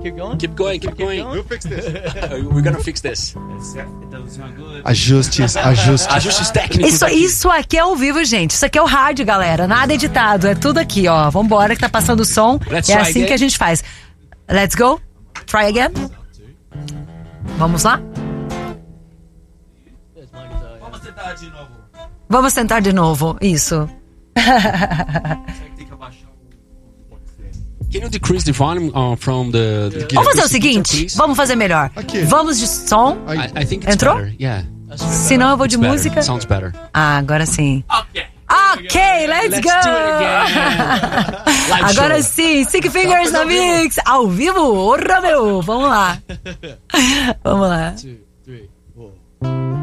Keep going. We'll fix this. We're gonna fix this. Ajustes. Ajustes técnicos. Isso aqui é ao vivo, gente. Isso aqui é o rádio, galera. Nada editado. É tudo aqui, ó. Vambora que tá passando o som. Let's É try assim again. que a gente faz. Let's go. Try again. Vamos lá? Vamos tentar de novo. Isso. Can you decrease the volume from the Vamos fazer o speaker, seguinte. please? Vamos fazer melhor. Aqui. Vamos de som. I think it's Entrou? better. Yeah. Senão eu vou de It's better. música. Sounds better. Ah, agora sim. Ok, let's go! do it again. Live Agora show. sim, Sick Fingers na Mix. Ao vivo? Orra, meu! Vamos lá. Vamos lá. 2, 3, 4.